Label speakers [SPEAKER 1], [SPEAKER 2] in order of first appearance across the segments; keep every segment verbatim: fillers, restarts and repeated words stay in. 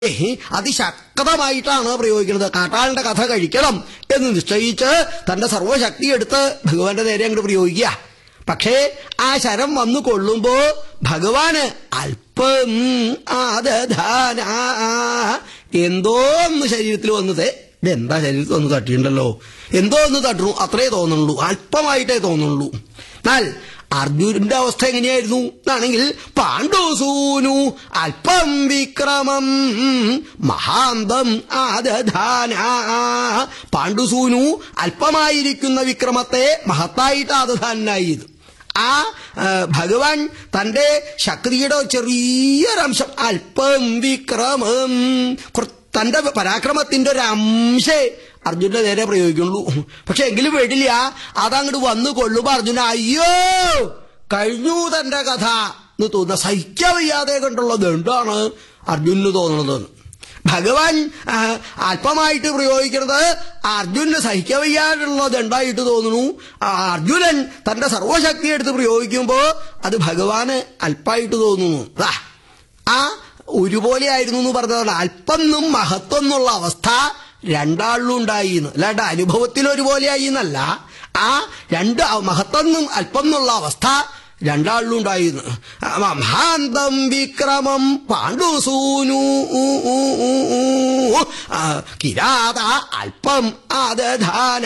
[SPEAKER 1] അതിശക്തമായിട്ടാണ് പ്രയോഗിക്കുന്നത്. കാട്ടാളിന്റെ കഥ കഴിക്കണം എന്ന് നിശ്ചയിച്ച് തന്റെ സർവ്വശക്തി എടുത്ത് ഭഗവാന്റെ നേരെ അങ്ങോട്ട് പ്രയോഗിക്കുക. പക്ഷേ ആ ശരം വന്നു കൊള്ളുമ്പോ ഭഗവാന് അല്പം ആദധാന എന്തോ ഒന്ന് ശരീരത്തിൽ വന്നത്. ഇതെന്താ ശരീരത്തിൽ വന്ന് തട്ടിയിട്ടുണ്ടല്ലോ, എന്തോ ഒന്ന് തട്ടുന്നു, അത്രേ തോന്നുള്ളൂ, അല്പമായിട്ടേ തോന്നുള്ളൂ. എന്നാൽ അർജുനന്റെ അവസ്ഥ എങ്ങനെയായിരുന്നു എന്നാണെങ്കിൽ പാണ്ഡുസൂനു അല്പം വിക്രമം മഹാന്തം ആദധാന. പാണ്ഡുസൂനു അല്പമായിരിക്കുന്ന വിക്രമത്തെ മഹത്തായിട്ട് ആദധാനായി. ആ ഭഗവാൻ തന്റെ ശക്തിയുടെ ചെറിയൊരംശം അല്പം വിക്രമം, തന്റെ പരാക്രമത്തിന്റെ ഒരു അംശേ അർജുനന്റെ നേരെ പ്രയോഗിക്കുള്ളൂ. പക്ഷെ എങ്കിലും വേണ്ടില്ല, അതങ്ങോട്ട് വന്നു കൊള്ളുമ്പോ അർജുന അയ്യോ കഴിഞ്ഞു തന്റെ കഥ എന്ന് തോന്നുന്ന സഹിക്കാൻ വയ്യാതെ കണ്ടുള്ളത് എന്താണ് അർജുനന് തോന്നുന്നത്. ഭഗവാൻ അല്പമായിട്ട് പ്രയോഗിക്കുന്നത് അർജുനന് സഹിക്കാൻ വയ്യാതുള്ളത് ഉണ്ടായിട്ട് തോന്നുന്നു. അർജുനൻ തന്റെ സർവശക്തി എടുത്ത് പ്രയോഗിക്കുമ്പോ അത് ഭഗവാന് അല്പമായിട്ട് തോന്നുന്നു. ആ ഒരുപോലെ ആയിരുന്നു എന്ന് പറഞ്ഞതാണ്. അല്പമെന്നും മഹത്വം എന്നുള്ള അവസ്ഥ രണ്ടാളിലും ഉണ്ടായി എന്ന്, അല്ലാണ്ട് അനുഭവത്തിൽ ഒരുപോലെയായി എന്നല്ല. ആ രണ്ട് മഹത്വം അല്പം എന്നുള്ള അവസ്ഥ രണ്ടാളിലും ഉണ്ടായിരുന്നു. മഹാന്തം വിക്രമം പാണ്ഡുസൂനു കിരാത അല്പം ആദധാന.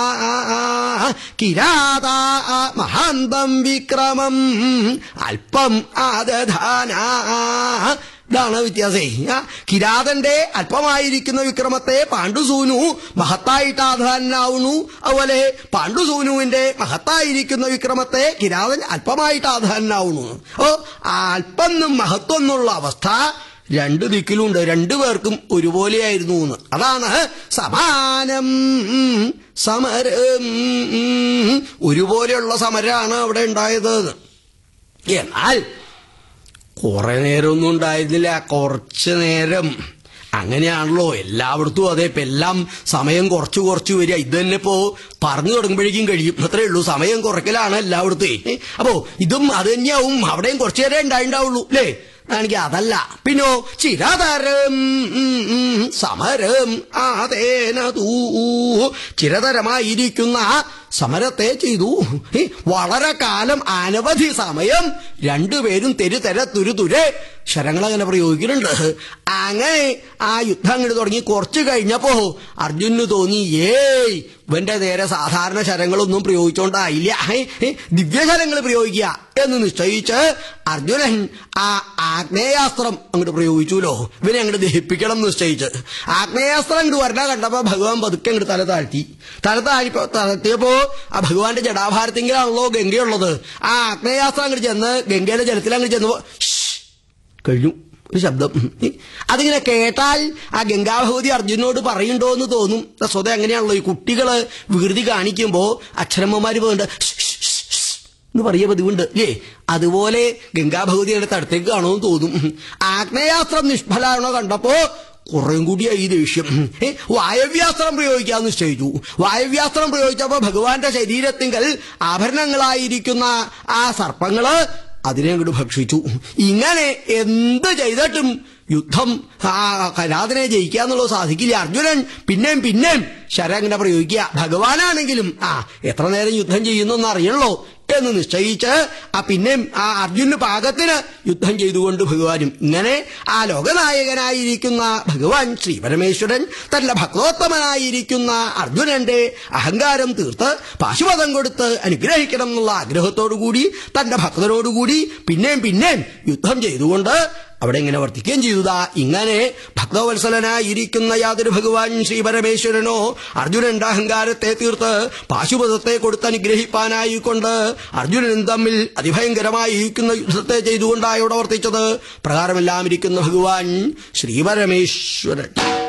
[SPEAKER 1] കിരാത മഹാന്തം വിക്രമം അല്പം ആദധാന. ഇതാണ് വ്യത്യാസേ. കിരാതന്റെ അല്പമായിരിക്കുന്ന വിക്രമത്തെ പാണ്ഡുസൂനു മഹത്തായിട്ട് ആധാനാവുന്നു. അതുപോലെ പാണ്ഡുസൂനുവിന്റെ മഹത്തായിരിക്കുന്ന വിക്രമത്തെ കിരാതൻ അല്പമായിട്ട് ആധാനാവുന്നു. ഓ അല്പം മഹത്വം എന്നുള്ള അവസ്ഥ രണ്ടു ദിക്കിലുണ്ട്, രണ്ടുപേർക്കും ഒരുപോലെയായിരുന്നു എന്ന്. അതാണ് സമാനം സമരം. ഒരുപോലെയുള്ള സമരമാണ് അവിടെ ഉണ്ടായത്. എന്നാൽ കുറെ നേരമൊന്നും ഉണ്ടായിരുന്നില്ല, കുറച്ച് നേരം. അങ്ങനെയാണല്ലോ എല്ലായിടത്തും. അതെ, ഇപ്പൊ എല്ലാം സമയം കുറച്ചു കുറച്ചു വരിക. ഇത് തന്നെ ഇപ്പോ പറഞ്ഞു തുടങ്ങുമ്പോഴേക്കും കഴിയും, അത്രേ ഉള്ളൂ. സമയം കുറയ്ക്കലാണ് എല്ലായിടത്തും. അപ്പോ ഇതും അത് തന്നെയാവും, അവിടെയും കുറച്ചു നേരം ഉണ്ടായിണ്ടാവുള്ളൂ അല്ലേ. ആണെങ്കിൽ അതല്ല, പിന്നോ ചിരതരം സമരം ആതേനതൂ. ചിരതരമായിരിക്കുന്ന സമരത്തെ ചെയ്തു. വളരെ കാലം അനവധി സമയം രണ്ടുപേരും തെരുതെര തുരുതുരെ ശരങ്ങളങ്ങനെ പ്രയോഗിക്കുന്നുണ്ട്. അങ്ങനെ ആ യുദ്ധം അങ്ങോട്ട് തുടങ്ങി കുറച്ചു കഴിഞ്ഞപ്പോ അർജുനന് തോന്നി ഏയ് ഇവന്റെ നേരെ സാധാരണ ശരങ്ങളൊന്നും പ്രയോഗിച്ചോണ്ടായില്ല, ദിവ്യശരങ്ങൾ പ്രയോഗിക്കുക എന്ന് നിശ്ചയിച്ച് അർജുനൻ ആ ആഗ്നേയാസ്ത്രം അങ്ങോട്ട് പ്രയോഗിച്ചുല്ലോ. ഇവനെ അങ്ങോട്ട് ദഹിപ്പിക്കണം എന്ന് നിശ്ചയിച്ച് ആഗ്നേയാസ്ത്രം അങ്ങോട്ട് വരണ കണ്ടപ്പോ ഭഗവാൻ പതുക്കെ അങ്ങോട്ട് തല താഴ്ത്തി. തല താഴ്ത്തി താഴ്ത്തിയപ്പോ ആ ഭഗവാന്റെ ജടാഭാരത്തിങ്കിലാണല്ലോ ഗംഗയുള്ളത്. ആ ആഗ്നേയാസ്ത്രം അങ്ങോട്ട് ചെന്ന് ഗംഗയിലെ ജലത്തിൽ അങ്ങോട്ട് ചെന്നപ്പോ കഴിഞ്ഞു ഒരു ശബ്ദം. അതിങ്ങനെ കേട്ടാൽ ആ ഗംഗാഭഗവതി അർജുനോട് പറയുണ്ടോ എന്ന് തോന്നും. സ്വതേ അങ്ങനെയാണല്ലോ, ഈ കുട്ടികള് വികൃതി കാണിക്കുമ്പോ അക്ഷരമ്മമാര് പോകണ്ട എന്ന് പറയാ പതിവുണ്ട് അല്ലേ. അതുപോലെ ഗംഗാഭഗവതിയുടെ തടത്തേക്ക് കാണുമെന്ന് തോന്നും. ആഗ്നേയാസ്ത്രം നിഷ്ഫലാണോ കണ്ടപ്പോ കുറേം കൂടിയായി ദേഷ്യം. വായവ്യാസ്ത്രം പ്രയോഗിക്കാന്ന് നിശ്ചയിച്ചു. വായവ്യാസ്ത്രം പ്രയോഗിച്ചപ്പോ ഭഗവാന്റെ ശരീരത്തിങ്കൽ ആഭരണങ്ങളായിരിക്കുന്ന ആ സർപ്പങ്ങള് അതിനെ അങ്ങോട്ട് ഭക്ഷിച്ചു. ഇങ്ങനെ എന്ത് ചെയ്തിട്ടും യുദ്ധം ആ കലാതിനെ ജയിക്കാന്നുള്ളത് സാധിക്കില്ല. അർജുനൻ പിന്നെയും പിന്നെയും ശരം അങ്ങനെ പ്രയോഗിക്കുക. ഭഗവാനാണെങ്കിലും ആ എത്ര നേരം യുദ്ധം ചെയ്യുന്നൊന്നും അറിയണല്ലോ എന്ന് നിശ്ചയിച്ച് ആ പിന്നെയും ആ അർജുനന് പാകത്തിന് യുദ്ധം ചെയ്തുകൊണ്ട് ഭഗവാനും. ഇങ്ങനെ ആ ലോകനായകനായിരിക്കുന്ന ഭഗവാൻ ശ്രീ പരമേശ്വരൻ തന്റെ ഭക്തോത്തമനായിരിക്കുന്ന അർജുനന്റെ അഹങ്കാരം തീർത്ത് പാശുപതം കൊടുത്ത് അനുഗ്രഹിക്കണം എന്നുള്ള ആഗ്രഹത്തോടുകൂടി തന്റെ ഭക്തനോടുകൂടി പിന്നെയും പിന്നെയും യുദ്ധം ചെയ്തുകൊണ്ട് അവിടെ ഇങ്ങനെ വർത്തിക്കുകയും ചെയ്തതാ. ഇങ്ങനെ ഭക്തവത്സലനായിരിക്കുന്ന യാതൊരു ഭഗവാൻ ശ്രീ പരമേശ്വരനോ അർജുനന്റെ അഹങ്കാരത്തെ തീർത്ത് പാശുപതത്തെ കൊടുത്ത് അനുഗ്രഹിപ്പാനായിക്കൊണ്ട് അർജുനനും തമ്മിൽ അതിഭയങ്കരമായിരിക്കുന്ന യുദ്ധത്തെ ചെയ്തുകൊണ്ടാണ് ഇവിടെ വർത്തിച്ചത്. പ്രകാരമെല്ലാം ഇരിക്കുന്ന ഭഗവാൻ ശ്രീ പരമേശ്വരൻ.